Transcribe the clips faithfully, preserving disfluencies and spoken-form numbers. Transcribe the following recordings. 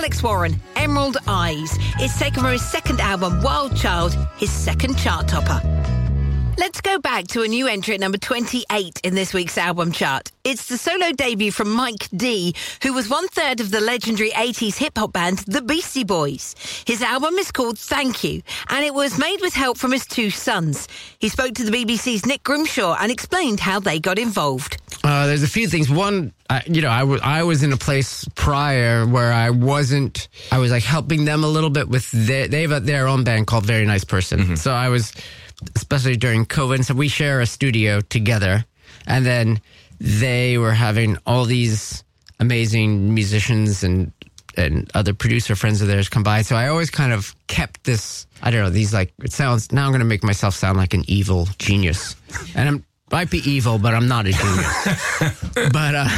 Alex Warren, Emerald Eyes. It's taken from his second album, Wild Child, his second chart topper. Let's go back to a new entry at number twenty-eight in this week's album chart. It's the solo debut from Mike D, who was one-third of the legendary eighties hip-hop band The Beastie Boys. His album is called Thank You, and it was made with help from his two sons. He spoke to the B B C's Nick Grimshaw and explained how they got involved. Uh, there's a few things. One, I, you know, I, w- I was in a place prior where I wasn't, I was like helping them a little bit with their, they have a, their own band called Very Nice Person. Mm-hmm. So I was, especially during COVID, so we share a studio together, and then they were having all these amazing musicians and and other producer friends of theirs come by. So I always kind of kept this, I don't know, these like, it sounds, now I'm going to make myself sound like an evil genius. And I'm, might be evil, but I'm not a genius. but uh,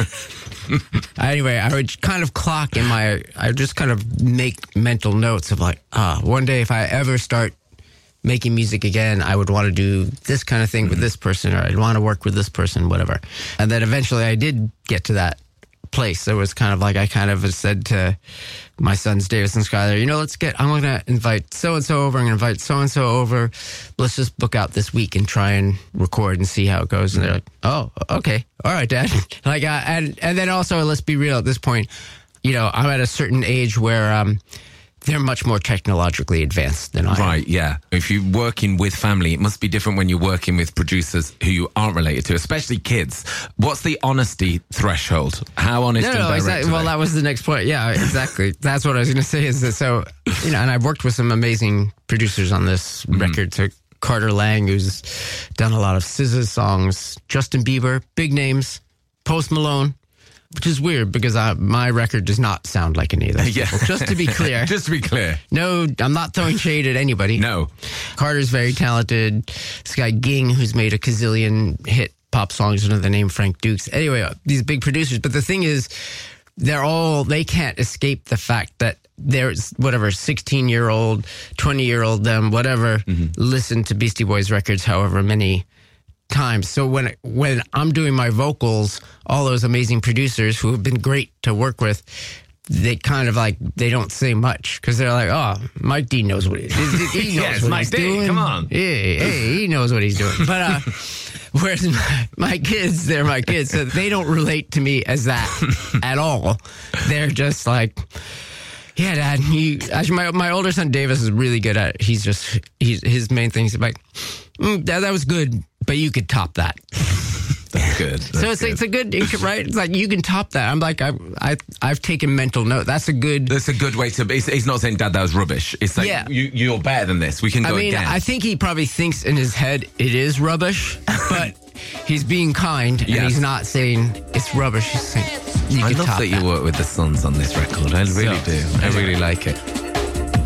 anyway, I would kind of clock in my, I would just kind of make mental notes of like, ah, one day if I ever start making music again, I would want to do this kind of thing with this person, or I'd want to work with this person, whatever. And then eventually I did get to that place. It was kind of like I kind of said to my sons, Davis and Skylar, you know, let's get, I'm going to invite so-and-so over, I'm going to invite so-and-so over. Let's just book out this week and try and record and see how it goes. And they're like, oh, okay. All right, Dad. like, uh, and, and then also, let's be real at this point, you know, I'm at a certain age where, um, they're much more technologically advanced than I am. Right, yeah. If you're working with family, it must be different when you're working with producers who you aren't related to, especially kids. What's the honesty threshold? How honest no, and no, direct exactly. Well, that was the next point. Yeah, exactly. That's what I was going to say is that, so, you know, and I've worked with some amazing producers on this mm-hmm. record. So Carter Lang, who's done a lot of S Z A songs, Justin Bieber, big names, Post Malone. Which is weird because I, my record does not sound like any of those yeah. people. Just to be clear. Just to be clear. No, I'm not throwing shade at anybody. No. Carter's very talented. This guy Ging, who's made a gazillion hit pop songs under the name Frank Dukes. Anyway, uh, these big producers. But the thing is, they're all, they can't escape the fact that there's whatever, sixteen-year-old, twenty-year-old them, whatever, mm-hmm. listen to Beastie Boys records however many times. So when when I'm doing my vocals, all those amazing producers who have been great to work with, they kind of like, they don't say much because they're like, oh, Mike D knows what he, he knows yes, what Mike he's D, doing. Come on. Yeah, hey, he knows what he's doing. But uh, whereas my, my kids, they're my kids, so they don't relate to me as that at all. They're just like, yeah, Dad. He, actually, my my older son Davis is really good at it. He's just, he's his main thing is like, mm, Dad, that was good, but you could top that. That's good. That's so it's good. it's a good, right? It's like you can top that. I'm like, I I I've taken mental note. That's a good. That's a good way to. He's, he's not saying, Dad, that was rubbish. It's like, yeah. you you're better than this. We can go I mean, again. I think he probably thinks in his head it is rubbish, but he's being kind and yes. he's not saying it's rubbish. He's saying you I can love top that, that you work with the Sons on this record. I really so, do. I anyway. really like it.